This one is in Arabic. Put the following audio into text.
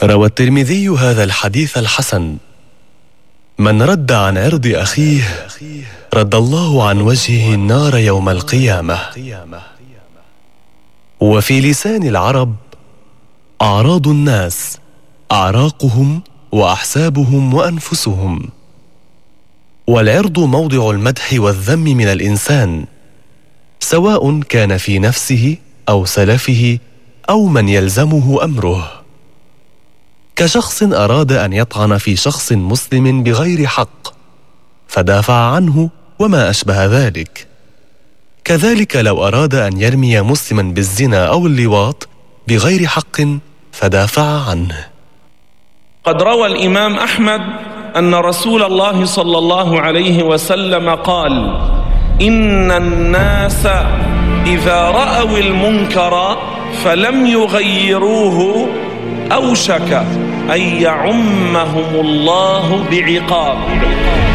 روى الترمذي هذا الحديث الحسن: من رد عن عرض أخيه رد الله عن وجهه النار يوم القيامة. وفي لسان العرب: أعراض الناس أعراقهم وأحسابهم وأنفسهم. والعرض موضع المدح والذم من الإنسان، سواء كان في نفسه أو سلفه أو من يلزمه أمره، كشخص أراد أن يطعن في شخص مسلم بغير حق فدافع عنه وما أشبه ذلك. كذلك لو أراد أن يرمي مسلما بالزنا أو اللواط بغير حق فدافع عنه. قد روى الإمام أحمد أن رسول الله صلى الله عليه وسلم قال: إن الناس إذا رأوا المنكر فلم يغيروه أوشك أن يعمهم الله بعقاب.